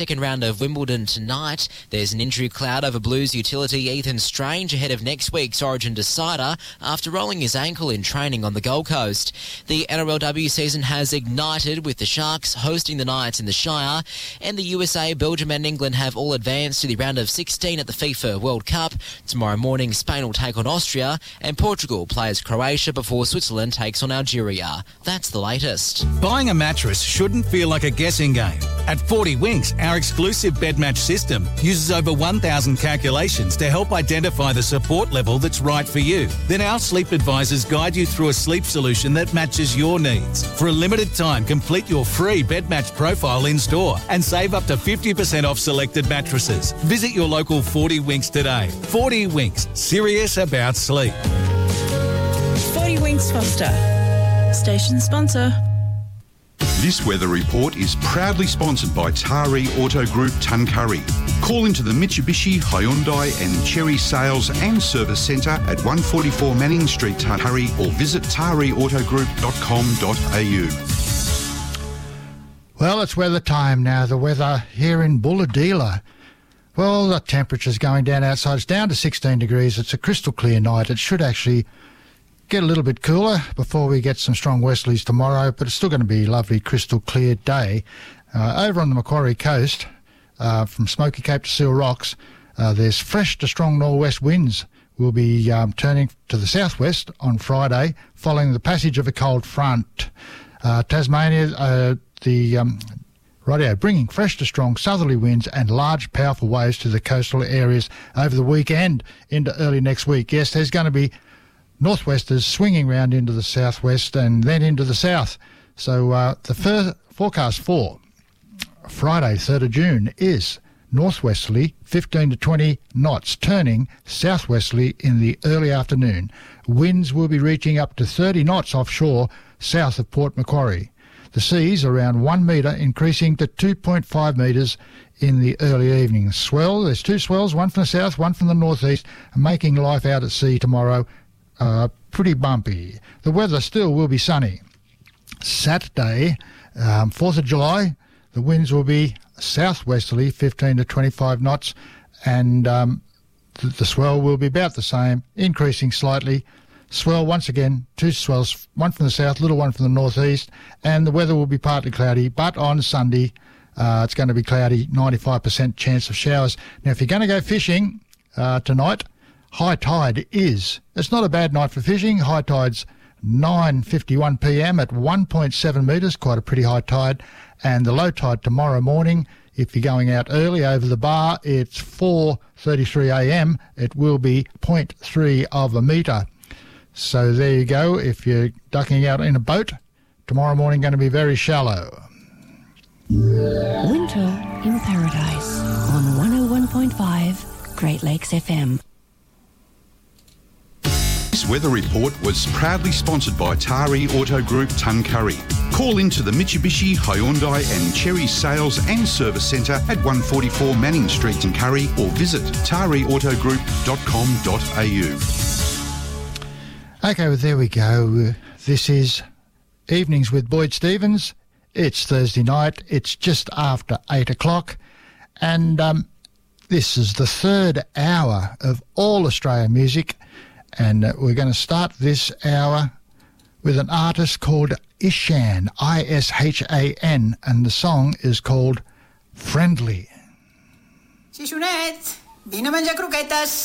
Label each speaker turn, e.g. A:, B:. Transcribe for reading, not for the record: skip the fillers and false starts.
A: second round of Wimbledon tonight. There's an injury cloud over Blues utility Ethan Strange ahead of next week's Origin decider after rolling his ankle in training on the Gold Coast. The NRLW season has ignited with the Sharks hosting the Knights in the Shire, and the USA, Belgium and England have all advanced to the round of 16 at the FIFA World Cup. Tomorrow morning, Spain will take on Austria, and Portugal plays Croatia before Switzerland takes on Algeria. That's the latest.
B: Buying a mattress shouldn't feel like a guessing game. At 40 Winks, our exclusive bed match system uses over 1,000 calculations to help identify the support level that's right for you. Then our sleep advisors guide you through a sleep solution that matches your needs. For a limited time, complete your free bed match profile in store and save up to 50% off selected mattresses. Visit your local 40 Winks today. 40 Winks, serious about sleep.
C: 40 Winks Foster, station sponsor.
D: This weather report is proudly sponsored by Tari Auto Group Tuncurry. Call into the Mitsubishi, Hyundai and Chery Sales and Service Centre at 144 Manning Street, Tuncurry, or visit tariautogroup.com.au.
E: Well, it's weather time now. The weather here in Bulahdelah. Well, the temperature's going down outside. It's down to 16 degrees. It's a crystal clear night. It should actually get a little bit cooler before we get some strong westerlies tomorrow, but it's still going to be a lovely crystal clear day. Over on the Macquarie coast, from Smoky Cape to Seal Rocks, there's fresh to strong northwest winds. Will be turning to the southwest on Friday following the passage of a cold front. Tasmania, radio bringing fresh to strong southerly winds and large powerful waves to the coastal areas over the weekend into early next week. Yes, there's going to be northwesters swinging round into the southwest and then into the south. So the forecast for Friday, 3rd of June, is northwesterly 15 to 20 knots, turning southwesterly in the early afternoon. Winds will be reaching up to 30 knots offshore south of Port Macquarie. The seas around 1 metre, increasing to 2.5 metres in the early evening. Swell, there's two swells, one from the south, one from the northeast, making life out at sea tomorrow pretty bumpy. The weather still will be sunny. Saturday, 4th of July, the winds will be southwesterly 15 to 25 knots, and the swell will be about the same, increasing slightly. Swell once again, two swells, one from the south, little one from the northeast, and the weather will be partly cloudy, but on Sunday it's going to be cloudy, 95% chance of showers. Now, if you're going to go fishing tonight, high tide it's not a bad night for fishing. High tide's 9:51 p.m. at 1.7 metres, quite a pretty high tide. And the low tide tomorrow morning, if you're going out early over the bar, it's 4:33 a.m. It will be 0.3 of a metre. So there you go. If you're ducking out in a boat, tomorrow morning going to be very shallow.
C: Winter in Paradise on 101.5 Great Lakes FM.
D: This weather report was proudly sponsored by Tari Auto Group Tuncurry. Call into the Mitsubishi, Hyundai and Chery Sales and Service Centre at 144 Manning Street, Tuncurry, or visit tariautogroup.com.au.
E: Okay, well, there we go. This is Evenings with Boyd Stevens. It's Thursday night. It's just after 8 o'clock. And this is the third hour of all Australian music. And we're going to start this hour with an artist called Ishan, I-S-H-A-N, and the song is called Friendly.
F: Xixonet, vine a menjar croquetes.